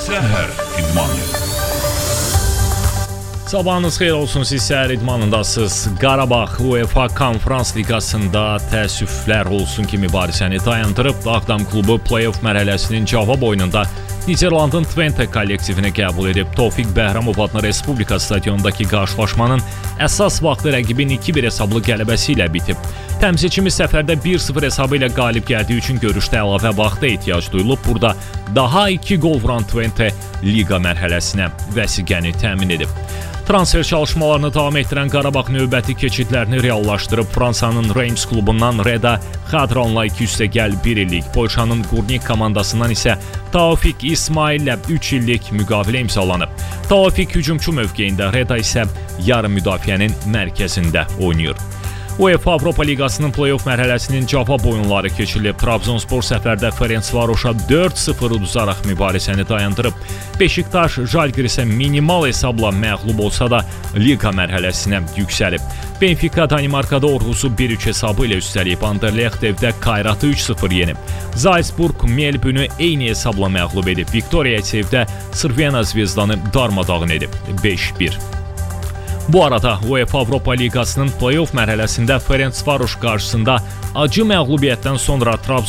Səhər İdmanı. Sabahınız xeyir olsun, siz səhər idmanındasınız. Qarabağ UEFA Konferans Liqasında təəssüflər olsun ki, mübarizəni dayandırıb. Ağdam klubu play-off mərhələsinin cavab oyununda Niderlandın Twente kollektivinə qəbul edib. Tofiq Bəhramov adına Respublika stadionundakı qarşılaşmanın əsas vaxtı rəqibin 2-1 hesablı qələbəsi ilə bitib. Təmsilçimiz səfərdə 1-0 hesabı ilə qalib gəldiyi üçün görüşdə əlavə vaxta ehtiyac duyulub. Burada daha 2 gol vuran Twente liqa mərhələsinə vəsiqəni təmin edib. Transfer çalışmalarını davam etdirən Qarabağ növbəti keçidlərini reallaşdırıb. Fransanın Reims klubundan Reda Xadronla 2+1 illik, Polşanın Gurnik komandasından isə Taufik İsmaillə 3 illik müqavilə imzalanıb. Taufik hücumçu mövqeyində, Reda isə yarım müdafiənin mərkəzində oynayır. UEFA Avropa Liqasının play-off mərhələsinin cavab oyunları keçirilib. Trabzonspor səfərdə Ferencvaros'a 4-0 uduzaraq mübarizəni dayandırıb. Beşiktaş Žalgirisə minimal hesabla məğlub olsa da liqa mərhələsinə yüksəlib. Benfica Danimarkada Orhusu 1-3 hesabı ilə üstəliyib. Anderlecht evdə Kayratı 3-0 yenib. Zalzburg Melbünü eyni hesabla məğlub edib. Viktoria evdə Crvena Zvezdanı darmadağın edib 5-1. Bu arada UEFA Avropa Liqasının play-off mərhələsində Ferencvaros qarşısında acı məğlubiyyətdən sonra Trabzonspor